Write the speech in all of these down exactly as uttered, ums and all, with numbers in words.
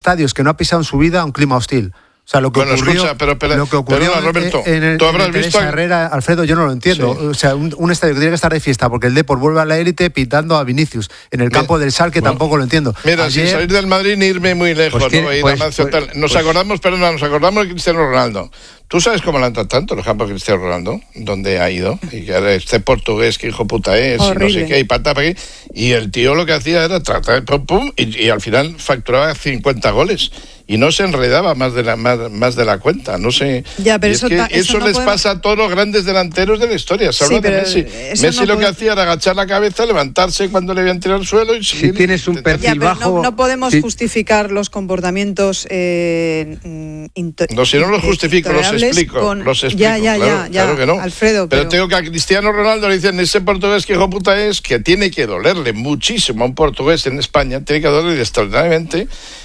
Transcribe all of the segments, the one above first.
estadios que no ha pisado en su vida un clima hostil. O sea, lo que bueno, ocurrió, escucha, pero, pero, lo que ocurrió pero, Roberto, en el, tú habrás en el visto Teresa Herrera, Alfredo, yo no lo entiendo. Sí. O sea, un, un estadio que tiene que estar de fiesta porque el Depor vuelve a la élite pitando a Vinicius. En el campo mira, del Schalke bueno, tampoco lo entiendo. Mira, Ayer, sin salir del Madrid ni irme muy lejos, pues, ¿no? Ir pues, a Mancio, pues, nos pues, acordamos, perdona, nos acordamos de Cristiano Ronaldo. ¿Tú sabes cómo le han tratado tanto los campos de Cristiano Ronaldo? ¿Dónde ha ido? Y que este portugués que hijo puta es, horrible. Y no sé qué, y pata para aquí. Y el tío lo que hacía era tratar, pum, pum, y, y al final facturaba cincuenta goles. Y no se enredaba más de la más, más de la cuenta, no sé. Ya, pero eso, es que ta, eso, eso no les podemos... pasa a todos los grandes delanteros de la historia. Se sí, habla de Messi. Messi no lo puede... que hacía era agachar la cabeza, levantarse cuando le habían tirado al suelo y si tienes un perfil ya, bajo. No, no podemos sí. justificar los comportamientos. Eh, into... No, si no los justifico, los explico. Con... Los explico. Ya, ya, claro, ya, ya. Claro que no. Alfredo. Pero, pero tengo que a Cristiano Ronaldo le dicen ese portugués que hijo puta es, que tiene que dolerle muchísimo a un portugués en España, tiene que dolerle extraordinariamente.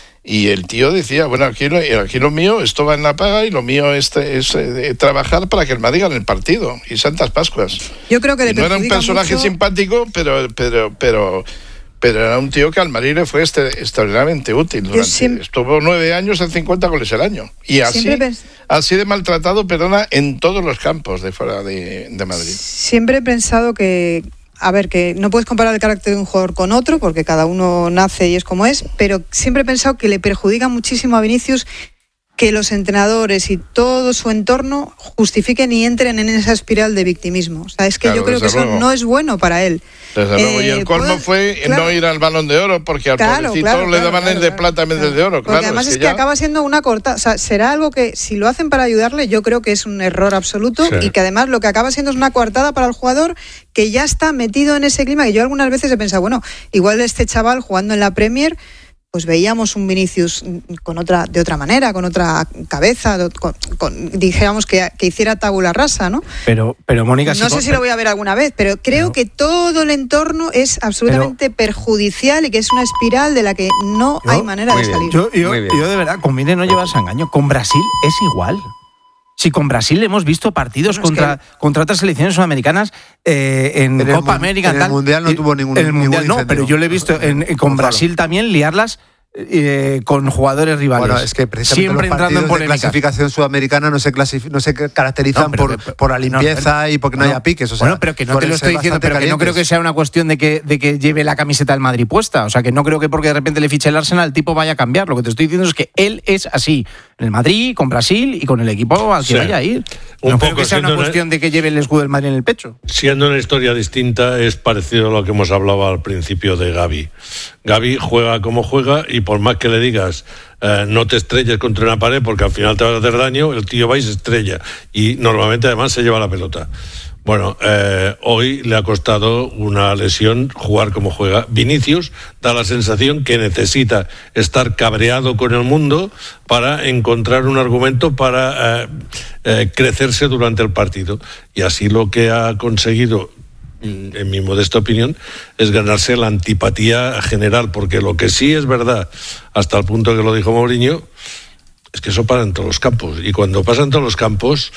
Y el tío decía, bueno, aquí lo, aquí lo mío, esto va en la paga y lo mío es, es eh, trabajar para que el Madrid gane el partido. Y Santas Pascuas. Yo creo que le no era un personaje mucho... simpático, pero, pero, pero, pero era un tío que al Madrid le fue este, extraordinariamente útil. Durante, siempre... Estuvo nueve años en cincuenta goles al año. Y así, pens... así de maltratado, perdona, en todos los campos de fuera de, de Madrid. Siempre he pensado que... A ver, que no puedes comparar el carácter de un jugador con otro, porque cada uno nace y es como es, pero siempre he pensado que le perjudica muchísimo a Vinicius que los entrenadores y todo su entorno justifiquen y entren en esa espiral de victimismo. O sea, es que claro, yo creo que eso luego. no es bueno para él. Desde eh, luego, y el colmo puede, fue claro, no ir al Balón de Oro, porque al claro, pobrecito claro, le daban claro, el de claro, plata en vez claro. del de oro. Porque claro, además es es que, que ya... acaba siendo una corta... O sea, será algo que, si lo hacen para ayudarle, yo creo que es un error absoluto sí. y que además lo que acaba siendo es una coartada para el jugador que ya está metido en ese clima, que yo algunas veces he pensado, bueno, igual este chaval jugando en la Premier... pues veíamos un Vinicius con otra, de otra manera, con otra cabeza, con, con, dijéramos que, que hiciera tabula rasa, ¿no? Pero, pero Mónica... No sé si lo voy a ver alguna vez, pero creo no. que todo el entorno es absolutamente pero, perjudicial y que es una espiral de la que no yo, hay manera de salir. Yo, yo, yo de verdad, conviene no llevarse a engaño. Con Brasil es igual. Si con Brasil hemos visto partidos bueno, contra, que... contra otras selecciones sudamericanas eh, en, en Copa América. En el tal, Mundial no tuvo ningún En el Mundial ningún no, pero yo le he visto en, en, con Brasil claro. también liarlas eh, con jugadores rivales. Bueno, es que siempre los entrando en polémica. De clasificación sudamericana no se, clasif- no se caracterizan no, pero, por, por la limpieza no, y porque no, no haya piques. O sea, bueno, pero que no te lo estoy diciendo, pero que no creo que sea una cuestión de que, de que lleve la camiseta del Madrid puesta. O sea, que no creo que porque de repente le fiche el Arsenal el tipo vaya a cambiar. Lo que te estoy diciendo es que él es así. En el Madrid, con Brasil y con el equipo al que sí. vaya a ir. Un no poco creo que sea una cuestión una... de que lleve el escudo del Madrid en el pecho. Siendo una historia distinta, es parecido a lo que hemos hablado al principio de Gavi. Gavi juega como juega y por más que le digas eh, no te estrelles contra una pared porque al final te vas a hacer daño, el tío va y se estrella. Y normalmente además se lleva la pelota. Bueno, eh, hoy le ha costado una lesión jugar como juega. Vinicius da la sensación que necesita estar cabreado con el mundo para encontrar un argumento para eh, eh, crecerse durante el partido. Y así lo que ha conseguido, en mi modesta opinión, es ganarse la antipatía general, porque lo que sí es verdad, hasta el punto que lo dijo Mourinho, es que eso pasa en todos los campos. Y cuando pasa en todos los campos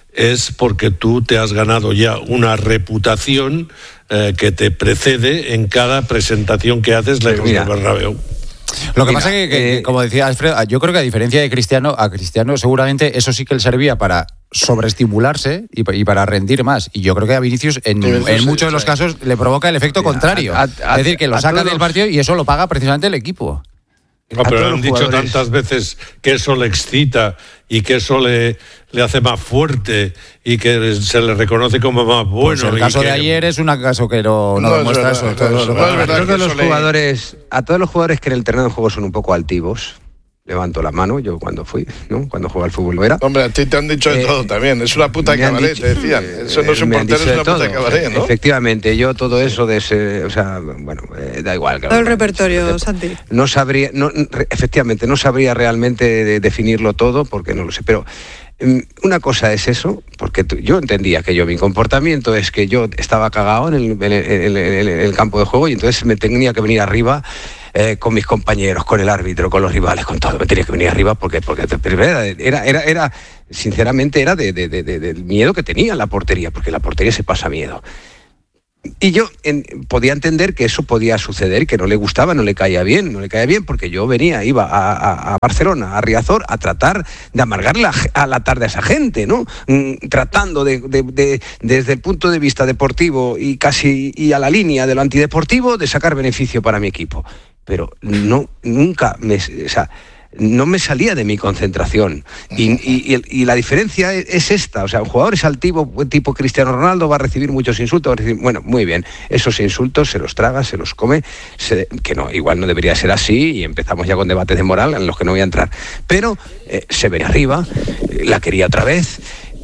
es porque tú te has ganado ya una reputación eh, que te precede en cada presentación que haces lejos del Bernabéu. Lo que Mira, pasa es que, que eh, como decía Alfredo, yo creo que a diferencia de Cristiano, a Cristiano seguramente eso sí que le servía para sobreestimularse y, y para rendir más. Y yo creo que a Vinicius en, en sí, muchos sí, de los sí. casos le provoca el efecto Mira, contrario. A, a, es decir, que lo saca del partido y eso lo paga precisamente el equipo. No, pero han dicho jugadores... tantas veces que eso le excita y que eso le, le hace más fuerte y que se le reconoce como más bueno. Pues el caso y que... de ayer es un caso que no, no, no demuestra eso. A todos los jugadores, a todos los jugadores que en el terreno de juego son un poco altivos, levanto la mano, yo cuando fui, ¿no? Cuando jugaba al fútbol lo era. Hombre, a ti te han dicho de eh, todo también, es una puta cabaret, te decían. Eso no es un portero, es una puta cabaret, ¿no? Efectivamente, yo todo eso de ese, o sea, bueno, eh, da igual. Todo el repertorio, Santi. No sabría, no, efectivamente, no sabría realmente de definirlo todo, porque no lo sé, pero una cosa es eso, porque tú, yo entendía que yo, mi comportamiento es que yo estaba cagado en el, en el, en el, en el campo de juego y entonces me tenía que venir arriba eh, con mis compañeros, con el árbitro, con los rivales, con todo. Me tenía que venir arriba porque, porque era, era, era, era sinceramente, era de, de, de, de, del miedo que tenía en la portería, porque en la portería se pasa miedo. Y yo en, podía entender que eso podía suceder, que no le gustaba, no le caía bien, no le caía bien porque yo venía, iba a, a, a Barcelona, a Riazor, a tratar de amargar la, a la tarde a esa gente, ¿no? Mm, tratando de, de, de, desde el punto de vista deportivo y casi y a la línea de lo antideportivo, de sacar beneficio para mi equipo. Pero no, nunca me... O sea, no me salía de mi concentración y, y, y la diferencia es esta, o sea, un jugador es altivo tipo Cristiano Ronaldo, va a recibir muchos insultos, va a recibir, bueno, muy bien, esos insultos se los traga, se los come, se, que no, igual no debería ser así y empezamos ya con debates de moral en los que no voy a entrar, pero eh, se ve arriba, eh, la quería otra vez.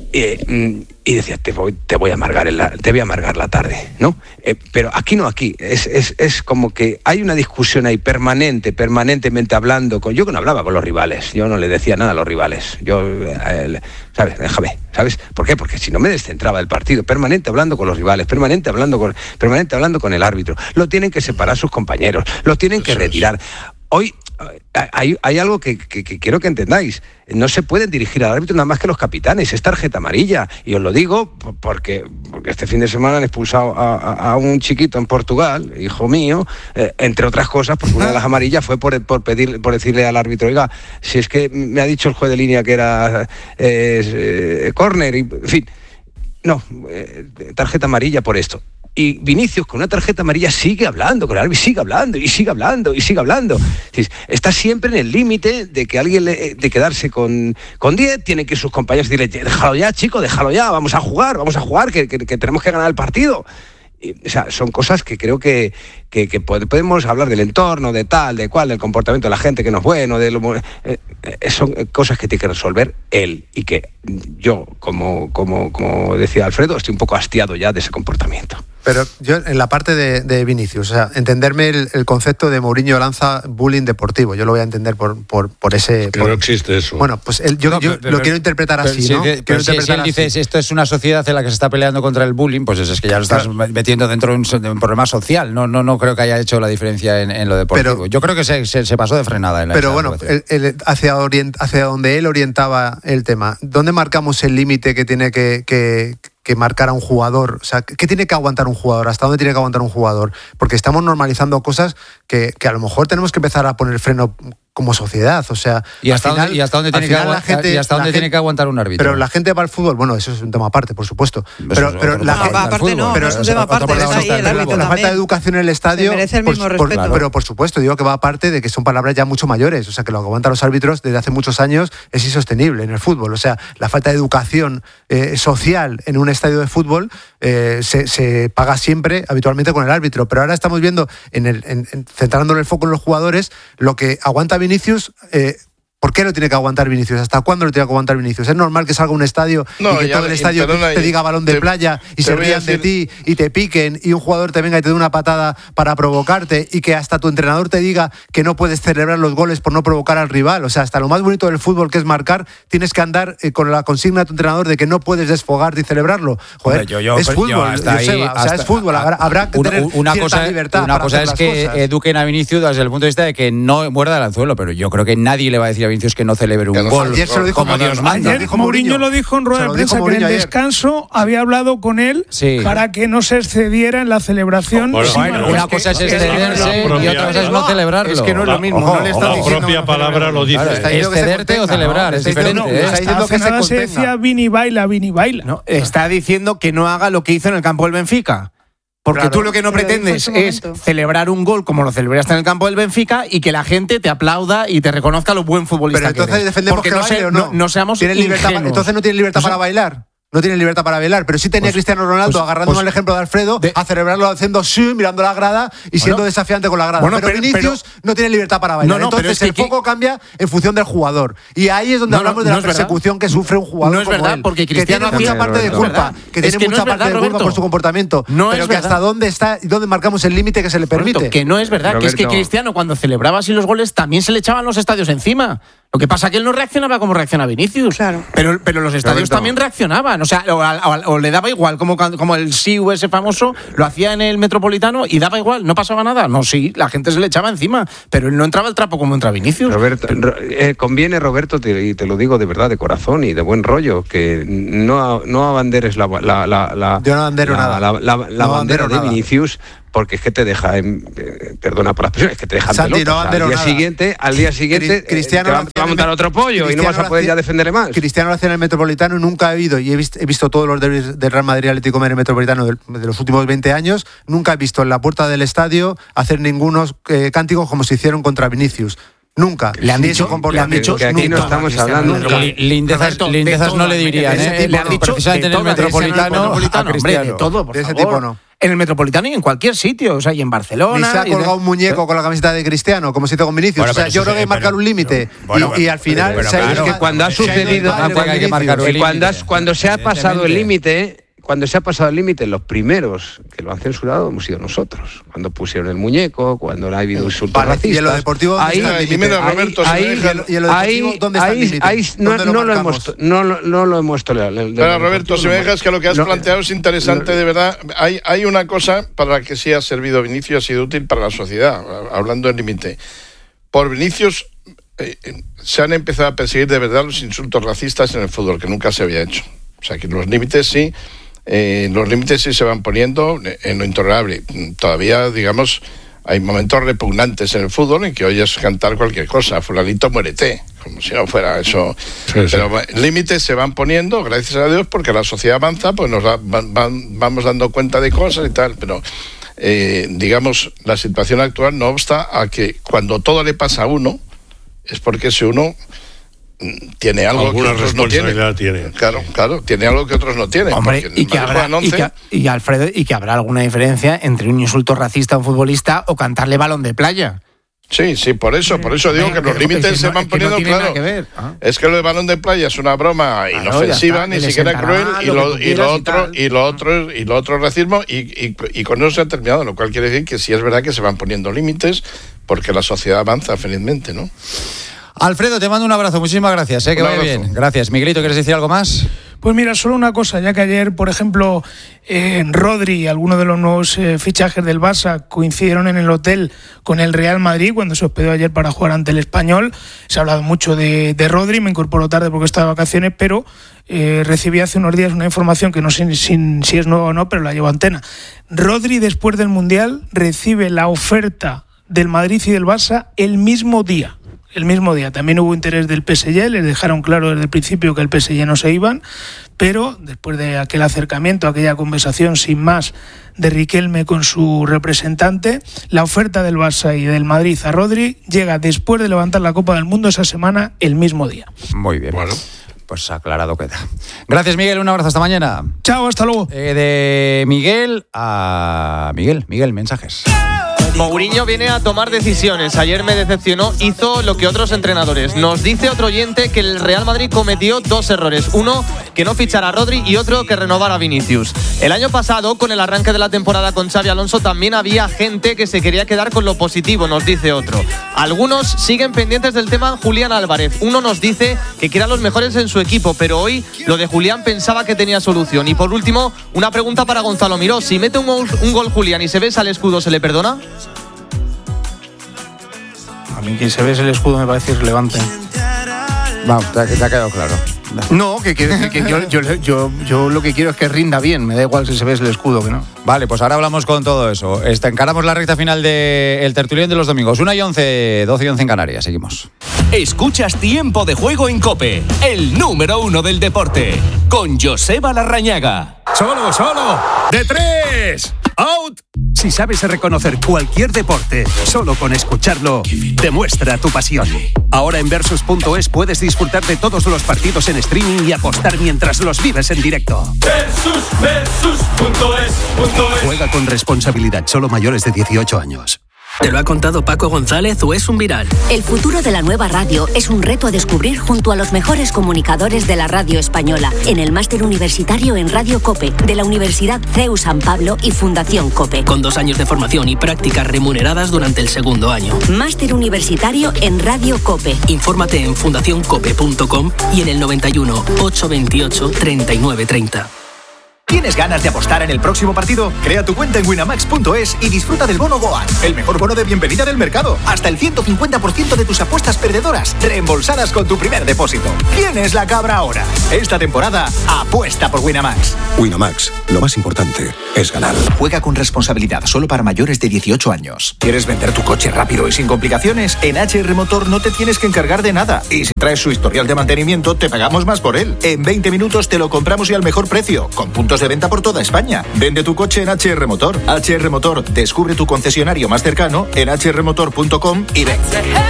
Eh, y decía, te voy, te voy a amargar la, te voy a amargar la tarde, ¿no? Eh, pero aquí no, aquí es, es, es como que hay una discusión ahí permanente, permanentemente hablando con, yo que no hablaba con los rivales, yo no le decía nada a los rivales, yo, eh, ¿sabes? Déjame, ¿sabes? ¿Por qué? Porque si no me descentraba del partido, permanente hablando con los rivales, permanente hablando con, permanente hablando con el árbitro, lo tienen que separar sus compañeros, lo tienen que retirar. Hoy hay, hay algo que, que, que quiero que entendáis. No se pueden dirigir al árbitro nada más que los capitanes. Es tarjeta amarilla. Y os lo digo porque, porque este fin de semana han expulsado a, a, a un chiquito en Portugal, hijo mío, eh, entre otras cosas, porque una de las amarillas fue por, por, pedir, por decirle al árbitro, oiga, si es que me ha dicho el juez de línea que era eh, eh, córner, y, en fin. No, eh, tarjeta amarilla por esto. Y Vinicius con una tarjeta amarilla sigue hablando con el árbitro, sigue hablando y sigue hablando y sigue hablando. Está siempre en el límite de que alguien le, de quedarse con con diez, tiene que sus compañeros decirle, déjalo ya, chico, déjalo ya, vamos a jugar, vamos a jugar, que, que, que tenemos que ganar el partido. Y, o sea, son cosas que creo que, que, que podemos hablar del entorno, de tal, de cual, del comportamiento de la gente que no es bueno, de lo, eh, eh, son cosas que tiene que resolver él y que yo, como, como, como decía Alfredo, estoy un poco hastiado ya de ese comportamiento. Pero yo, en la parte de, de Vinicius, o sea, entenderme el, el concepto de Mourinho lanza bullying deportivo, yo lo voy a entender por, por, por ese... Que por, no existe eso. Bueno, pues él, yo, no, pero, yo pero, lo quiero interpretar así, si, ¿no? Que, quiero si, si él dice, esto es una sociedad en la que se está peleando contra el bullying, pues es que ya lo estás claro. metiendo dentro de un, de un problema social. No, no, no creo que haya hecho la diferencia en, en lo deportivo. Pero, yo creo que se, se, se pasó de frenada en la Pero bueno, el, el, hacia, orient, hacia donde él orientaba el tema, ¿dónde marcamos el límite que tiene que... que que marcar a un jugador? O sea, ¿qué tiene que aguantar un jugador? ¿Hasta dónde tiene que aguantar un jugador? Porque estamos normalizando cosas que, que a lo mejor tenemos que empezar a poner freno como sociedad, o sea... ¿Y hasta, final, dónde, ¿y hasta dónde, tiene, que agu- gente, ¿y hasta dónde tiene gente, que aguantar un árbitro? Pero la gente va al fútbol, bueno, eso es un tema aparte, por supuesto. Pero, pero, pero no, la gente, aparte no, pero es un tema aparte, está ahí el árbitro la falta de educación en el estadio... Se merece el mismo por, respeto. Por, pero por supuesto, digo que va aparte de que son palabras ya mucho mayores, o sea, que lo que aguantan los árbitros desde hace muchos años es insostenible en el fútbol, o sea, la falta de educación eh, social en un estadio de fútbol eh, se, se paga siempre, habitualmente, con el árbitro, pero ahora estamos viendo, en el, en, en, centrándole el foco en los jugadores, lo que aguanta Vinicius... Eh, ¿Por qué lo tiene que aguantar Vinicius? ¿Hasta cuándo lo tiene que aguantar Vinicius? ¿Es normal que salga un estadio no, y que todo el estadio te, te diga balón de te, playa y se rían decir... de ti y te piquen y un jugador te venga y te dé una patada para provocarte y que hasta tu entrenador te diga que no puedes celebrar los goles por no provocar al rival? O sea, hasta lo más bonito del fútbol, que es marcar, tienes que andar eh, con la consigna de tu entrenador de que no puedes desfogarte y celebrarlo. Joder, yo, yo, es fútbol, yo hasta ahí, Joseba, hasta, o sea, es fútbol. Habrá, habrá que tener una cierta cosa, libertad Una para cosa hacer es que cosas. eduquen a Vinicius desde el punto de vista de que no muerda el anzuelo, pero yo creo que nadie le va a decir a Vinicius que no celebre un no, gol ayer se lo dijo como Dios manda. Ayer Mourinho lo dijo en rueda de prensa, que en el descanso había hablado con él sí. para que no se excediera en la celebración. Bueno, bueno, una es cosa es excederse y otra cosa es no celebrarlo. Es que no es lo mismo. Ojo, no le la propia palabra lo dice. Claro, excederte o celebrar, es diferente. No, ¿eh? Está diciendo que se, se decía Vini baila, Vini baila. No, está diciendo que no haga lo que hizo en el campo del Benfica. Porque claro, tú lo que no pretendes es celebrar un gol como lo celebraste en el campo del Benfica y que la gente te aplauda y te reconozca lo buen futbolista. Pero entonces que defendemos Porque que no, baile, se, ¿o no? no, no seamos libertad, entonces no tienen libertad no para bailar. No tienen libertad para bailar, pero sí tenía pues, Cristiano Ronaldo pues, agarrándome pues, el ejemplo de Alfredo de, a celebrarlo haciendo sí, mirando la grada y siendo bueno, desafiante con la grada. Bueno, pero, pero Vinicius pero, no tiene libertad para bailar. No, no, entonces el que, foco cambia en función del jugador. Y ahí es donde no, hablamos no, de la no persecución verdad. que sufre un jugador. No es verdad, él, porque Cristiano que tiene mucha parte de culpa, que tiene mucha parte de culpa por su comportamiento. Pero que hasta dónde está y dónde marcamos el límite que se le permite. Que no es verdad, que es que Cristiano cuando celebraba así los goles también se le echaban los estadios encima. Lo que pasa es que él no reaccionaba como reacciona Vinicius. Claro. Pero, pero los estadios Roberto. también reaccionaban. O sea, o, o, o le daba igual, como, como el S I U ese famoso, lo hacía en el Metropolitano y daba igual, no pasaba nada. No, sí, la gente se le echaba encima, pero él no entraba al trapo como entra Vinicius. Roberto, eh, conviene, Roberto, te, y te lo digo de verdad, de corazón y de buen rollo, que no, no abanderes la, la, la, la, Yo no abandero la, nada. la, la, la, la no bandera de nada. Vinicius, porque es que te deja, en, eh, perdona por la expresión, es que te deja Santi, no al día nada. siguiente, al día siguiente Cristiano eh, te va, te va a montar otro pollo Cristiano y no vas a poder ya defenderle más. Cristiano lo hacía en el Metropolitano y nunca he ido, y he visto, he visto todos los derbis del Real Madrid Atlético en el Metropolitano de, de los últimos veinte años, nunca he visto en la puerta del estadio hacer ningunos eh, cánticos como se hicieron contra Vinicius. Nunca. Le han dicho, le han dicho que aquí no estamos hablando. Lindezas, lindezas no le dirían, ¿eh? Le han dicho precisamente en el Metropolitano, hombre, de todo, por de ese favor. tipo no. En el Metropolitano y en cualquier sitio, o sea, y en Barcelona. Ni se ha colgado un muñeco con la camiseta de Cristiano, como se hizo con Vinicius. Bueno, o sea, yo creo que hay que marcar un límite. Bueno, y, y al final, pero, pero, se ha claro, ido- Es que cuando ha se ha ido sucedido, el padre cuando hay que de marcar un Vinicius. que cuando, has- límite. cuando se ha pasado el Evidentemente. límite, cuando se ha pasado el límite, los primeros que lo han censurado hemos sido nosotros. Cuando pusieron el muñeco, cuando ha habido insultos Vale, racistas. y en lo deportivo, ¿dónde ahí, está el ahí, límite? Mira, Roberto, si ahí, me dejan- y en lo ahí, deportivo, ¿dónde está el ahí, límite? ahí no, ¿Dónde lo no lo marcamos? hemos, no, lo- no lo hemos tolerado. Pero Roberto, si me dejas que lo que has No, planteado es interesante, de verdad. Hay, hay una cosa para la que sí ha servido Vinicius, ha sido útil para la sociedad, hablando del límite. Por Vinicius eh, se han empezado a perseguir de verdad los insultos racistas en el fútbol, que nunca se había hecho. O sea, que los límites sí, eh, los límites sí se van poniendo en lo intolerable. Todavía, digamos, hay momentos repugnantes en el fútbol en que oyes cantar cualquier cosa, fulanito muérete, como si no fuera eso. Sí, sí. Pero límites se van poniendo, gracias a Dios, porque la sociedad avanza, pues nos da, van, van, vamos dando cuenta de cosas y tal, pero eh, digamos, la situación actual no obsta a que cuando todo le pasa a uno, es porque ese uno tiene algo Alguna que otros no tienen. responsabilidad tiene. Claro, claro, tiene algo que otros no tienen. Hombre, porque y que, Madrid habrá, juegan y, once. que, y Alfredo, y que habrá alguna diferencia entre un insulto racista a un futbolista o cantarle balón de playa. Sí, sí, por eso, por eso digo que los límites se van poniendo claro. Ah. Es que lo de balón de playa es una broma Claro, inofensiva, ya está, ni que le siquiera sentará cruel, mal, y lo lo, que tú y lo quieras y otro, tal. y lo otro, y lo otro es racismo, y, y, y con eso se ha terminado, lo cual quiere decir que sí es verdad que se van poniendo límites, porque la sociedad avanza felizmente, ¿no? Alfredo, te mando un abrazo, muchísimas gracias, ¿eh? que Un vaya abrazo. bien. Gracias. Miguelito, ¿quieres decir algo más? Pues mira, solo una cosa, ya que ayer, por ejemplo, eh, Rodri y algunos de los nuevos eh, fichajes del Barça coincidieron en el hotel con el Real Madrid cuando se hospedó ayer para jugar ante el Español. Se ha hablado mucho de, de Rodri, me incorporó tarde porque estaba de vacaciones, pero eh, recibí hace unos días una información que no sé si, si es nueva o no, pero la llevo a antena. Rodri, después del Mundial, recibe la oferta del Madrid y del Barça el mismo día. El mismo día. También hubo interés del P S G, les dejaron claro desde el principio que el P S G no se iban, pero después de aquel acercamiento, aquella conversación sin más de Riquelme con su representante, la oferta del Barça y del Madrid a Rodri llega después de levantar la Copa del Mundo esa semana, el mismo día. Muy bien. Bueno. Pues aclarado queda. Gracias, Miguel. Un abrazo. Hasta mañana. Chao, hasta luego. Eh, de Miguel a Miguel. Miguel, mensajes. Mourinho viene a tomar decisiones. Ayer me decepcionó, hizo lo que otros entrenadores. Nos dice otro oyente que el Real Madrid cometió dos errores. Uno, que no fichara a Rodri, y otro, que renovara a Vinicius. El año pasado, con el arranque de la temporada con Xabi Alonso, también había gente que se quería quedar con lo positivo, nos dice otro. Algunos siguen pendientes del tema Julián Álvarez. Uno nos dice que quiera los mejores en su equipo, pero hoy lo de Julián pensaba que tenía solución. Y por último, una pregunta para Gonzalo Miró. Si mete un gol, un gol Julián y se besa el escudo, ¿se le perdona? A mí que se ve el escudo me parece irrelevante. Vamos, te, te ha quedado claro. No, que quiero decir que yo, yo, yo, yo lo que quiero es que rinda bien. Me da igual si se ve el escudo que no. Vale, pues ahora hablamos con todo eso. Este, encaramos la recta final del tertulión de los domingos. una y once, doce y once en Canarias. Seguimos. Escuchas Tiempo de Juego en COPE, el número uno del deporte, con Joseba Larrañaga. Solo, solo, de tres, out. Si sabes reconocer cualquier deporte, solo con escucharlo, demuestra tu pasión. Ahora en Versus punto es puedes disfrutar de todos los partidos en streaming y apostar mientras los vives en directo. Versus, Versus punto es, punto es. Juega con responsabilidad, solo mayores de dieciocho años. ¿Te lo ha contado Paco González o es un viral? El futuro de la nueva radio es un reto a descubrir junto a los mejores comunicadores de la radio española en el máster universitario en Radio COPE de la Universidad C E U San Pablo y Fundación COPE. Con dos años de formación y prácticas remuneradas durante el segundo año. Máster universitario en Radio COPE. Infórmate en fundación cope punto com y en el noventa y uno, ochocientos veintiocho, treinta y nueve treinta. ¿Tienes ganas de apostar en el próximo partido? Crea tu cuenta en winamax punto es y disfruta del bono Goal, el mejor bono de bienvenida del mercado. Hasta el ciento cincuenta por ciento de tus apuestas perdedoras reembolsadas con tu primer depósito. ¿Quién es la cabra ahora? Esta temporada, apuesta por Winamax. Winamax, lo más importante es ganar. Juega con responsabilidad, solo para mayores de dieciocho años. ¿Quieres vender tu coche rápido y sin complicaciones? En H R Motor no te tienes que encargar de nada. Y si traes su historial de mantenimiento, te pagamos más por él. En veinte minutos te lo compramos y al mejor precio, con puntos de venta por toda España. Vende tu coche en H R Motor. H R Motor, descubre tu concesionario más cercano en h r motor punto com y ven.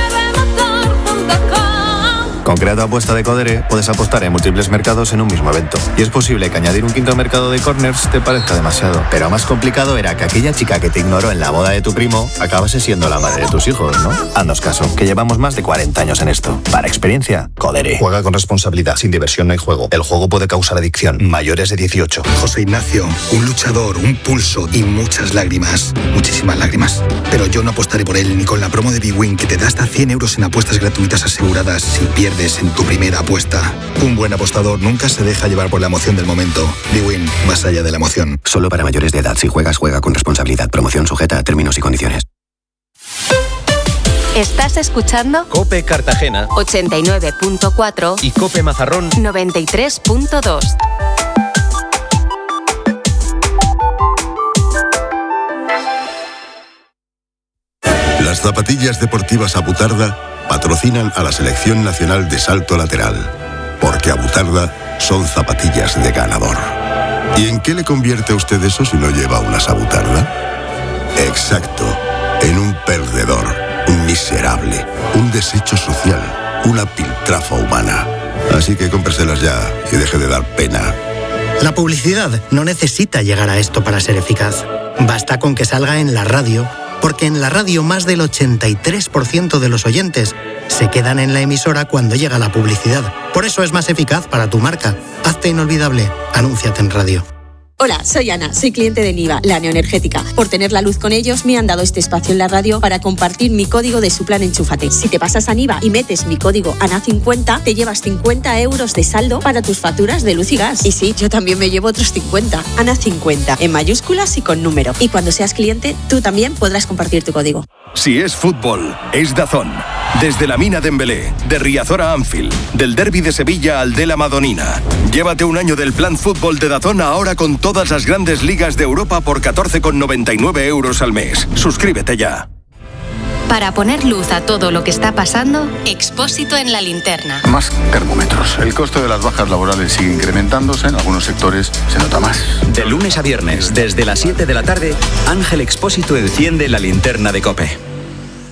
Con Crea tu apuesta de Codere puedes apostar en múltiples mercados en un mismo evento. Y es posible que añadir un quinto mercado de corners te parezca demasiado. Pero más complicado era que aquella chica que te ignoró en la boda de tu primo acabase siendo la madre de tus hijos, ¿no? Haznos caso, que llevamos más de cuarenta años en esto. Para experiencia, Codere. Juega con responsabilidad, sin diversión no hay juego. El juego puede causar adicción. Mayores de dieciocho. José Ignacio, un luchador, un pulso y muchas lágrimas. Muchísimas lágrimas. Pero yo no apostaré por él ni con la promo de Big Win que te da hasta cien euros en apuestas gratuitas aseguradas si pierdes en tu primera apuesta. Un buen apostador nunca se deja llevar por la emoción del momento. Big Win, más allá de la emoción. Solo para mayores de edad. Si juegas, juega con responsabilidad. Promoción sujeta a términos y condiciones. ¿Estás escuchando? COPE Cartagena ochenta y nueve punto cuatro y COPE Mazarrón noventa y tres punto dos. Las zapatillas deportivas Abutarda patrocinan a la Selección Nacional de Salto Lateral, porque Abutarda son zapatillas de ganador. ¿Y en qué le convierte a usted eso si no lleva unas Abutarda? Exacto, en un perdedor, un miserable, un desecho social, una piltrafa humana. Así que cómpreselas ya y deje de dar pena. La publicidad no necesita llegar a esto para ser eficaz. Basta con que salga en la radio, porque en la radio más del ochenta y tres por ciento de los oyentes se quedan en la emisora cuando llega la publicidad. Por eso es más eficaz para tu marca. Hazte inolvidable. Anúnciate en radio. Hola, soy Ana, soy cliente de Niva, la neoenergética. Por tener la luz con ellos, me han dado este espacio en la radio para compartir mi código de su plan Enchúfate. Si te pasas a Niva y metes mi código A N A cincuenta, te llevas cincuenta euros de saldo para tus facturas de luz y gas. Y sí, yo también me llevo otros cincuenta. A N A cincuenta, en mayúsculas y con número. Y cuando seas cliente, tú también podrás compartir tu código. Si es fútbol, es DAZN. Desde la Mina de Embelé, de Riazor a Anfield, del Derbi de Sevilla al de la Madonina. Llévate un año del plan fútbol de DAZN ahora con todas las grandes ligas de Europa por catorce con noventa y nueve euros al mes. Suscríbete ya. Para poner luz a todo lo que está pasando, Expósito en la linterna. Más termómetros. El coste de las bajas laborales sigue incrementándose. En algunos sectores se nota más. De lunes a viernes, desde las siete de la tarde, Ángel Expósito enciende la linterna de COPE.